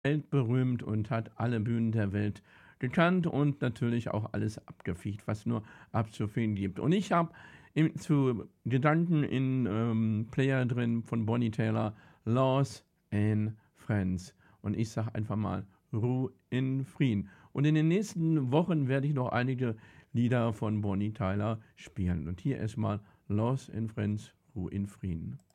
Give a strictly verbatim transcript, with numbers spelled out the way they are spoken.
weltberühmt und hat alle Bühnen der Welt gekannt und natürlich auch alles abgefegt, was nur abzufegen gibt. Und ich habe zu Gedanken in ähm, Player drin von Bonnie Taylor, Lost in Friends. Und ich sage einfach mal, Ruhe in Frieden. Und in den nächsten Wochen werde ich noch einige Lieder von Bonnie Tyler spielen. Und hier erstmal Lost in Friends, Ruhe in Frieden.